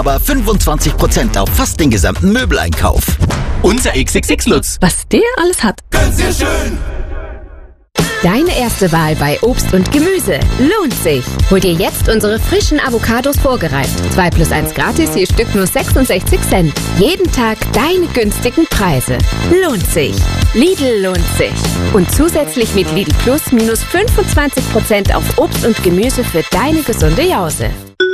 aber 25% auf fast den gesamten Möbeleinkauf. Unser XXX-Lutz. Was der alles hat. Ganz sehr schön. Deine erste Wahl bei Obst und Gemüse lohnt sich. Hol dir jetzt unsere frischen Avocados vorgereift. 2+1 gratis, je Stück nur 66 Cent. Jeden Tag deine günstigen Preise. Lohnt sich. Lidl lohnt sich. Und zusätzlich mit Lidl Plus minus 25% auf Obst und Gemüse für deine gesunde Jause.